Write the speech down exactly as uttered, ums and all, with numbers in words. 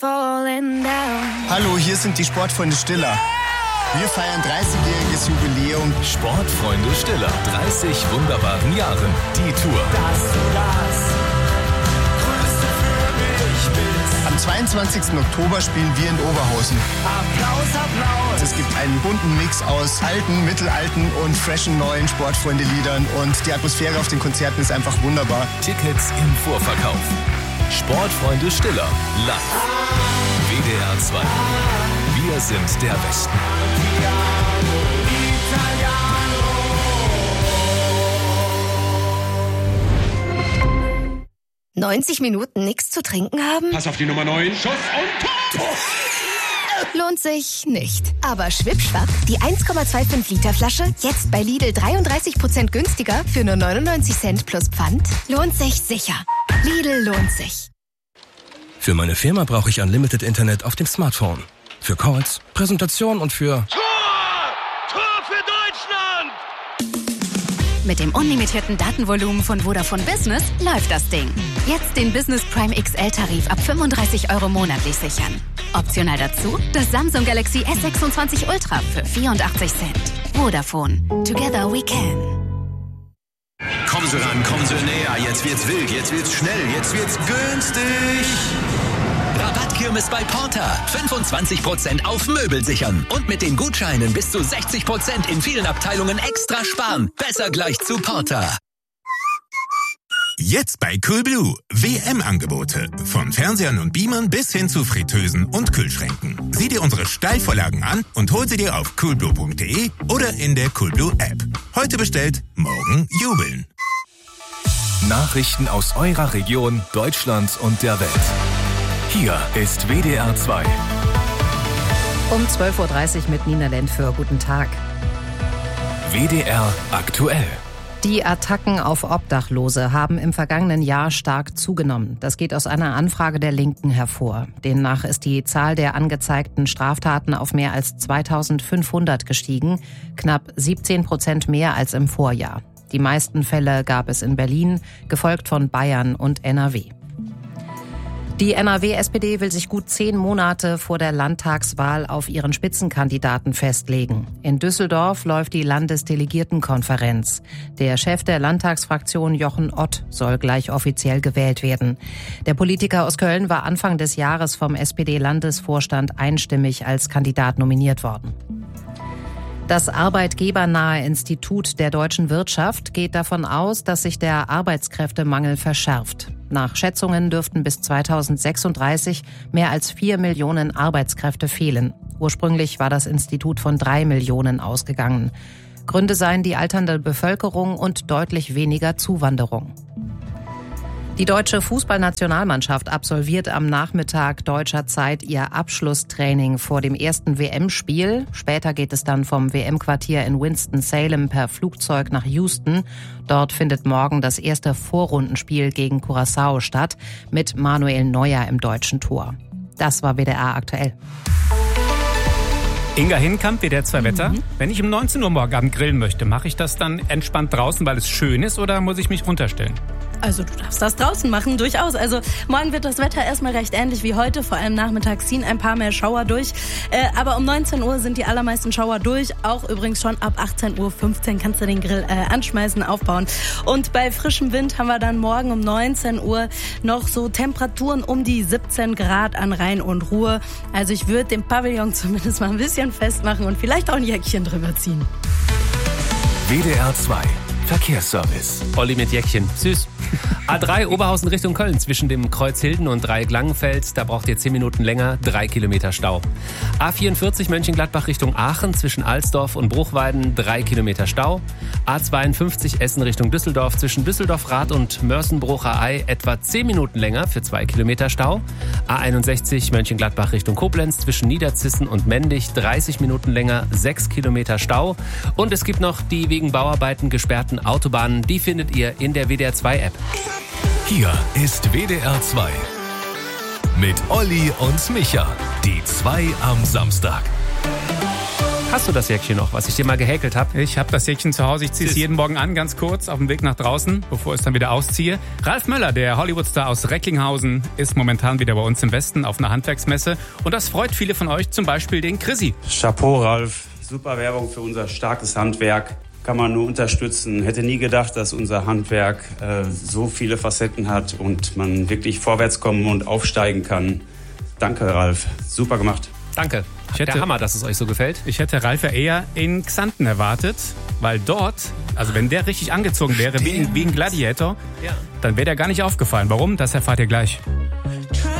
falling down. Hallo, hier sind die Sportfreunde Stiller. Wir feiern dreißigjähriges Jubiläum. Sportfreunde Stiller, dreißig wunderbaren Jahren. Die Tour. Dass du das Größte für mich bist. Am zweiundzwanzigsten Oktober spielen wir in Oberhausen. Applaus, Applaus. Es gibt einen bunten Mix aus alten, mittelalten und freshen neuen Sportfreunde-Liedern. Und die Atmosphäre auf den Konzerten ist einfach wunderbar. Tickets im Vorverkauf. Sportfreunde Stiller, live. W D R zwei. Wir sind der Westen. neunzig Minuten nichts zu trinken haben? Pass auf die Nummer neun. Schuss und Tor! Lohnt sich nicht. Aber Schwippschwapp, die eins Komma fünfundzwanzig Liter Flasche, jetzt bei Lidl dreiunddreißig Prozent günstiger für nur neunundneunzig Cent plus Pfand, lohnt sich sicher. Lidl lohnt sich. Für meine Firma brauche ich Unlimited Internet auf dem Smartphone. Für Calls, Präsentation und für... Tor! Tor für Deutschland! Mit dem unlimitierten Datenvolumen von Vodafone Business läuft das Ding. Jetzt den Business Prime X L-Tarif ab fünfunddreißig Euro monatlich sichern. Optional dazu das Samsung Galaxy S sechsundzwanzig Ultra für vierundachtzig Cent. Vodafone. Together we can. Kommen Sie ran, kommen Sie näher. Jetzt wird's wild, jetzt wird's schnell, jetzt wird's günstig. Rabattkirmes bei Porter. fünfundzwanzig Prozent auf Möbel sichern. Und mit den Gutscheinen bis zu sechzig Prozent in vielen Abteilungen extra sparen. Besser gleich zu Porter. Jetzt bei Coolblue. W M-Angebote. Von Fernsehern und Beamern bis hin zu Fritteusen und Kühlschränken. Sieh dir unsere Steilvorlagen an und hol sie dir auf coolblue punkt de oder in der Coolblue-App. Heute bestellt, morgen jubeln. Nachrichten aus eurer Region, Deutschland und der Welt. Hier ist W D R zwei. Um zwölf Uhr dreißig mit Nina Lentföhr. Guten Tag. W D R aktuell. Die Attacken auf Obdachlose haben im vergangenen Jahr stark zugenommen. Das geht aus einer Anfrage der Linken hervor. Demnach ist die Zahl der angezeigten Straftaten auf mehr als zweitausendfünfhundert gestiegen, knapp siebzehn Prozent mehr als im Vorjahr. Die meisten Fälle gab es in Berlin, gefolgt von Bayern und N R W. Die N R W-S P D will sich gut zehn Monate vor der Landtagswahl auf ihren Spitzenkandidaten festlegen. In Düsseldorf läuft die Landesdelegiertenkonferenz. Der Chef der Landtagsfraktion Jochen Ott soll gleich offiziell gewählt werden. Der Politiker aus Köln war Anfang des Jahres vom S P D-Landesvorstand einstimmig als Kandidat nominiert worden. Das arbeitgebernahe Institut der deutschen Wirtschaft geht davon aus, dass sich der Arbeitskräftemangel verschärft. Nach Schätzungen dürften bis zweitausendsechsunddreißig mehr als vier Millionen Arbeitskräfte fehlen. Ursprünglich war das Institut von drei Millionen ausgegangen. Gründe seien die alternde Bevölkerung und deutlich weniger Zuwanderung. Die deutsche Fußballnationalmannschaft absolviert am Nachmittag deutscher Zeit ihr Abschlusstraining vor dem ersten W M-Spiel. Später geht es dann vom W M-Quartier in Winston-Salem per Flugzeug nach Houston. Dort findet morgen das erste Vorrundenspiel gegen Curaçao statt, mit Manuel Neuer im deutschen Tor. Das war W D R aktuell. Inga Hinkamp, W D R zwei Wetter. Mhm. Wenn ich um neunzehn Uhr morgen Abend grillen möchte, mache ich das dann entspannt draußen, weil es schön ist, oder muss ich mich runterstellen? Also du darfst das draußen machen, durchaus. Also morgen wird das Wetter erstmal recht ähnlich wie heute. Vor allem nachmittags ziehen ein paar mehr Schauer durch. Äh, aber um neunzehn Uhr sind die allermeisten Schauer durch. Auch übrigens schon ab achtzehn Uhr fünfzehn kannst du den Grill äh, anschmeißen, aufbauen. Und bei frischem Wind haben wir dann morgen um neunzehn Uhr noch so Temperaturen um die siebzehn Grad an Rhein und Ruhr. Also ich würde den Pavillon zumindest mal ein bisschen festmachen und vielleicht auch ein Jäckchen drüber ziehen. W D R zwei Verkehrsservice. Olli mit Jäckchen. Süß. A drei Oberhausen Richtung Köln zwischen dem Kreuz Hilden und Dreieck-Langenfeld. Da braucht ihr zehn Minuten länger, drei Kilometer Stau. A vierundvierzig Mönchengladbach Richtung Aachen zwischen Alsdorf und Bruchweiden, drei Kilometer Stau. A zweiundfünfzig Essen Richtung Düsseldorf zwischen Düsseldorf-Rath und Mörsenbrucher-Ei etwa zehn Minuten länger für zwei Kilometer Stau. A einundsechzig Mönchengladbach Richtung Koblenz zwischen Niederzissen und Mendig, dreißig Minuten länger, sechs Kilometer Stau. Und es gibt noch die wegen Bauarbeiten gesperrten Autobahnen, die findet ihr in der W D R zwei App. Hier ist W D R zwei. Mit Olli und Micha. Die zwei am Samstag. Hast du das Jäckchen noch, was ich dir mal gehäkelt habe? Ich habe das Jäckchen zu Hause. Ich ziehe es jeden Morgen an, ganz kurz, auf dem Weg nach draußen, bevor ich es dann wieder ausziehe. Ralf Möller, der Hollywood-Star aus Recklinghausen, ist momentan wieder bei uns im Westen auf einer Handwerksmesse. Und das freut viele von euch, zum Beispiel den Chrissy. Chapeau, Ralf. Super Werbung für unser starkes Handwerk. Kann man nur unterstützen. Hätte nie gedacht, dass unser Handwerk äh, so viele Facetten hat und man wirklich vorwärts kommen und aufsteigen kann. Danke, Ralf. Super gemacht. Danke. Ich hätte, Der Hammer, dass es euch so gefällt. Ich hätte Ralf ja eher in Xanten erwartet, weil dort, also wenn der richtig angezogen wäre, wie, wie ein Gladiator, ja. dann wäre der gar nicht aufgefallen. Warum? Das erfahrt ihr gleich.